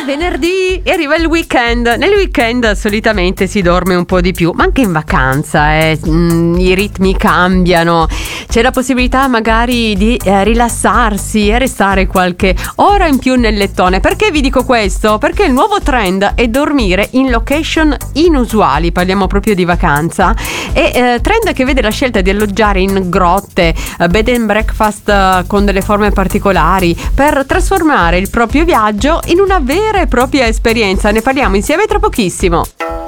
venerdì e arriva il weekend. Nel weekend solitamente si dorme un po' di più, ma anche in vacanza i ritmi cambiano. C'è la possibilità magari di rilassarsi e restare qualche ora in più nel lettone. Perché vi dico questo? Perché il nuovo trend è dormire in location inusuali. Parliamo proprio di vacanza. E trend che vede la scelta di alloggiare in grotte, bed and breakfast con delle forme particolari, per trasformare il proprio viaggio in una vera e propria esperienza. Ne parliamo insieme tra pochissimo.